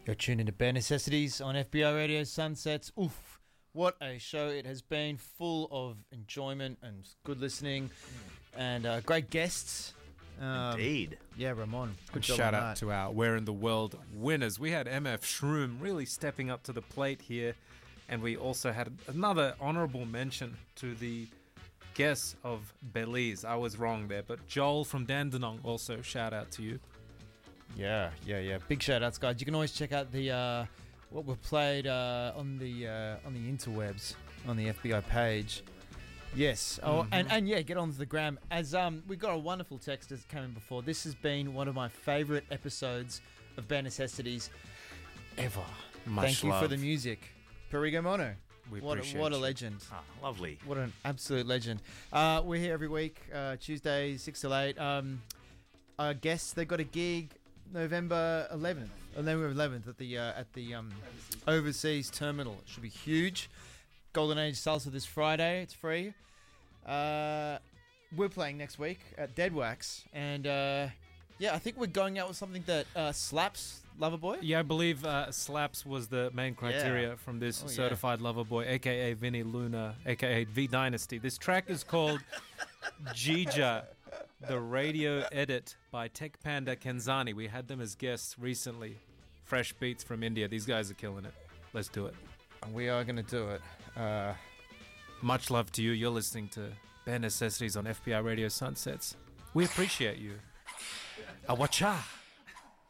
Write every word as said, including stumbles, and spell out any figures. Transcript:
You're tuned into Bare Necessities on F B I Radio Sunsets. Oof, what a show it has been, full of enjoyment and good listening and uh, great guests. Um, Indeed. Yeah, Ramon. Good job Shout on out that. to our Where in the World winners. We had M F Shroom really stepping up to the plate here, and we also had another honourable mention to the guess of Belize. I was wrong there, but Joel from Dandenong also shout out to you. Yeah, yeah, yeah. Big shout outs, guys. You can always check out the uh, what we've played uh, on the uh, on the interwebs on the F B I page. Yes. Oh, Mhm. and, and yeah, get onto the gram. As um, we got a wonderful text that came in before. This has been one of my favourite episodes of Bare Necessities ever. Much Thank you for love. the music, Perigo Mono. We What a, appreciate what a you. legend. Ah, lovely. What an absolute legend. Uh, we're here every week, uh, Tuesday, six till eight. Um, I guess they got a gig November eleventh. November eleventh at the, uh, at the um, overseas terminal. It should be huge. Golden Age Salsa this Friday. It's free. Uh, we're playing next week at Dead Wax. And uh, yeah, I think we're going out with something that uh, slaps Loverboy. Yeah, I believe uh, slaps was the main criteria Yeah. from this Oh, yeah. certified lover boy, aka Vinny Luna, aka V Dynasty. This track is called Jija, the radio edit by Tech Panda Kenzani. We had them as guests recently. Fresh beats from India. These guys are killing it. Let's do it. And we are going to do it. Uh, Much love to you. You're listening to Bare Necessities on F B I Radio Sunsets. We appreciate you. Awacha.